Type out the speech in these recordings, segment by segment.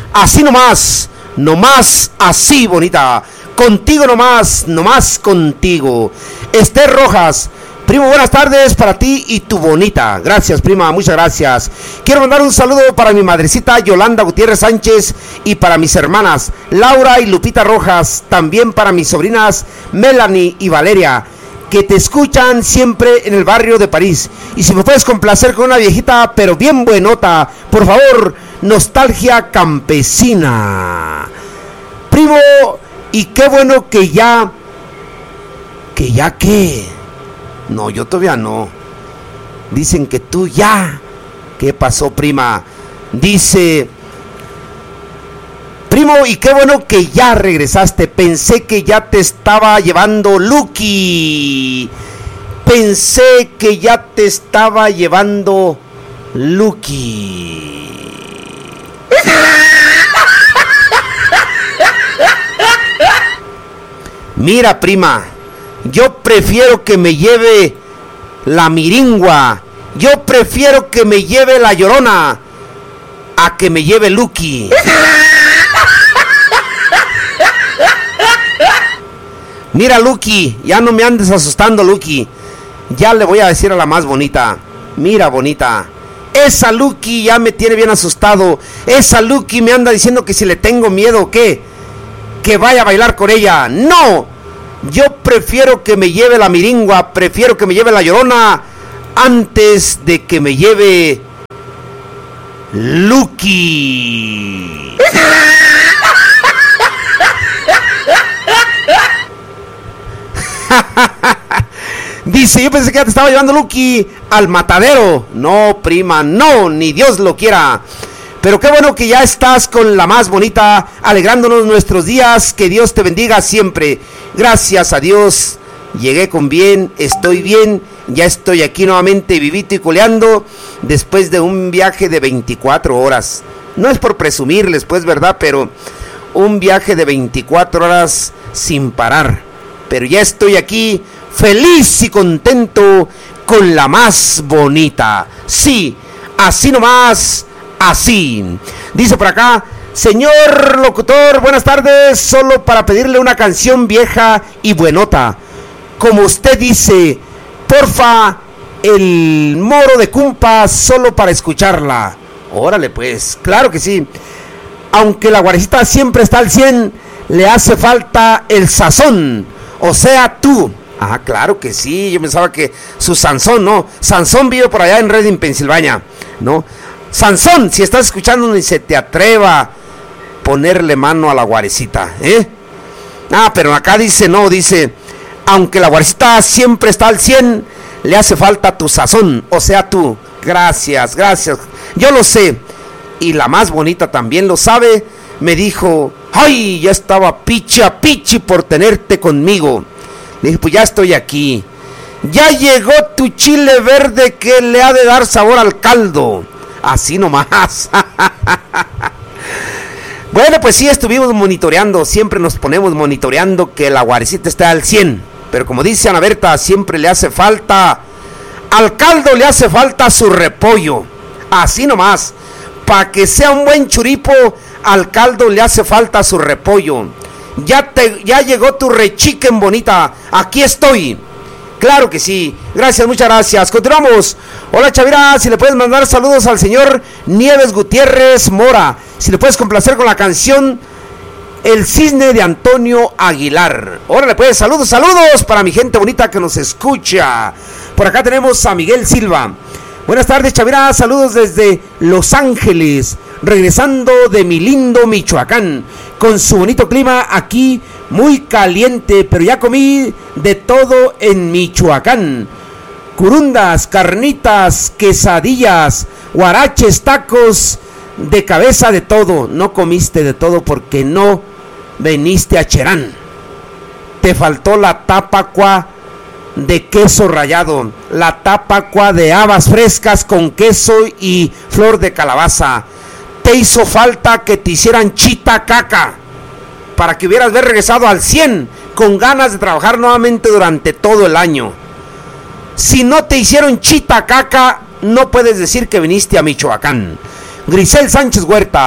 así nomás, nomás así, bonita. Contigo nomás, nomás contigo. Esther Rojas, primo, buenas tardes para ti y tu bonita. Gracias, prima, muchas gracias. Quiero mandar un saludo para mi madrecita Yolanda Gutiérrez Sánchez y para mis hermanas Laura y Lupita Rojas. También para mis sobrinas Melanie y Valeria, que te escuchan siempre en el barrio de París. Y si me puedes complacer con una viejita, pero bien buenota, por favor, Nostalgia Campesina. Primo, y qué bueno que ya ¿qué? No, yo todavía no. Dicen que tú ya. ¿Qué pasó, prima? Dice, primo, y qué bueno que ya regresaste. Pensé que ya te estaba llevando Lucky. Pensé que ya te estaba llevando Lucky. Mira, prima, yo prefiero que me lleve la miringua. Yo prefiero que me lleve la Llorona a que me lleve Lucky. Mira, Lucky, ya no me andes asustando, Lucky. Ya le voy a decir a la más bonita. Mira, bonita, esa Lucky ya me tiene bien asustado. Esa Lucky me anda diciendo que si le tengo miedo o qué, que vaya a bailar con ella. No, yo prefiero que me lleve la miringua, prefiero que me lleve la Llorona antes de que me lleve Lucky. Dice, yo pensé que ya te estaba llevando Lucky al matadero. No, prima, no, ni Dios lo quiera. Pero qué bueno que ya estás con la más bonita, alegrándonos nuestros días. Que Dios te bendiga siempre. Gracias a Dios, llegué con bien, estoy bien. Ya estoy aquí nuevamente vivito y coleando después de un viaje de 24 horas. No es por presumirles, pues, ¿verdad? Pero un viaje de 24 horas sin parar. Pero ya estoy aquí feliz y contento con la más bonita. Sí, así nomás, así. Dice por acá, señor locutor, buenas tardes. Solo para pedirle una canción vieja y buenota. Como usted dice, porfa, el Moro de Cumpa, solo para escucharla. Órale pues, claro que sí. Aunque la guarecita siempre está al 100, le hace falta el sazón. O sea, tú. Ah, claro que sí. Yo pensaba que su Sansón, ¿no? Sansón vive por allá en Reading, Pensilvania, ¿no? Sansón, si estás escuchando, ni se te atreva a ponerle mano a la guarecita, ¿eh? Ah, pero acá dice, no, dice, aunque la guarecita siempre está al 100, le hace falta tu sazón, o sea, tú. Gracias, gracias. Yo lo sé. Y la más bonita también lo sabe. Me dijo, ay, ya estaba pichi a pichi por tenerte conmigo. Le dije, pues ya estoy aquí. Ya llegó tu chile verde que le ha de dar sabor al caldo. Así nomás. Bueno, pues sí, estuvimos monitoreando. Siempre nos ponemos monitoreando que la guarecita esté al 100. Pero como dice Ana Berta, siempre le hace falta, al caldo le hace falta su repollo. Así nomás. Para que sea un buen churipo, al caldo le hace falta su repollo. Ya llegó tu rechiquen bonita. Aquí estoy. Claro que sí. Gracias, muchas gracias. Continuamos. Hola, Chavira. Si le puedes mandar saludos al señor Nieves Gutiérrez Mora. Si le puedes complacer con la canción El Cisne de Antonio Aguilar. Órale, pues, saludos para mi gente bonita que nos escucha. Por acá tenemos a Miguel Silva. Buenas tardes, Chavira. Saludos desde Los Ángeles. Regresando de mi lindo Michoacán. Con su bonito clima aquí, muy caliente, pero ya comí de todo en Michoacán. Curundas, carnitas, quesadillas, guaraches, tacos, de cabeza, de todo. No comiste de todo porque no veniste a Cherán. Te faltó la tapacua de queso rallado, la tapacua de habas frescas con queso y flor de calabaza. Te hizo falta que te hicieran chita caca para que hubieras regresado al 100 con ganas de trabajar nuevamente durante todo el año. Si no te hicieron chita caca, no puedes decir que viniste a Michoacán. Grisel Sánchez Huerta,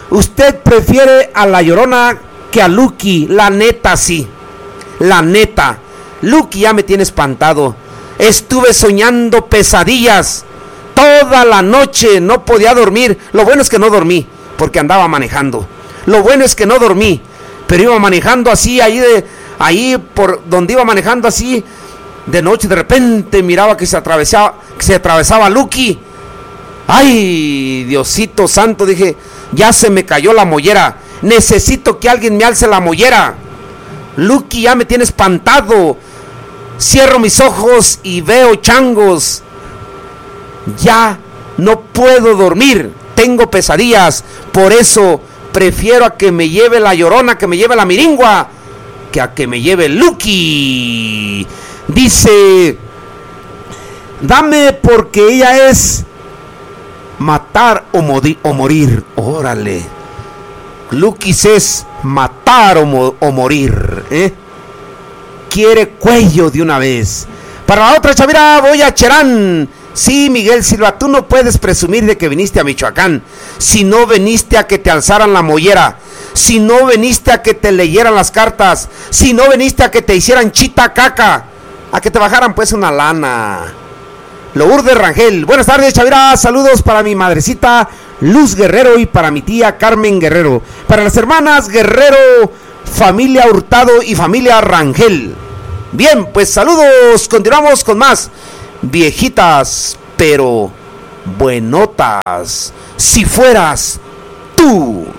Usted prefiere a la Llorona que a Lucky, la neta, sí. La neta. Lucky ya me tiene espantado. Estuve soñando pesadillas toda la noche, no podía dormir. Lo bueno es que no dormí, porque andaba manejando. Lo bueno es que no dormí, pero iba manejando así, ahí por donde iba manejando así, de noche de repente miraba que se atravesaba Lucky. Ay, Diosito santo, dije, ya se me cayó la mollera. Necesito que alguien me alce la mollera. Lucky ya me tiene espantado. Cierro mis ojos y veo changos. Ya no puedo dormir. Tengo pesadillas. Por eso prefiero a que me lleve la Llorona, que me lleve la Miringua, que a que me lleve Lucky. Dice, dame porque ella es matar o morir. Órale. Lucky es matar o morir, Quiere cuello de una vez. Para la otra Chavira voy a Cherán. Sí, Miguel Silva, tú no puedes presumir de que viniste a Michoacán si no viniste a que te alzaran la mollera, si no viniste a que te leyeran las cartas, si no viniste a que te hicieran chita caca, a que te bajaran pues una lana. Lourdes Rangel, buenas tardes Chavira, saludos para mi madrecita Luz Guerrero y para mi tía Carmen Guerrero, para las hermanas Guerrero, familia Hurtado y familia Rangel. Bien, pues saludos, continuamos con más. Viejitas, pero buenotas, si fueras tú.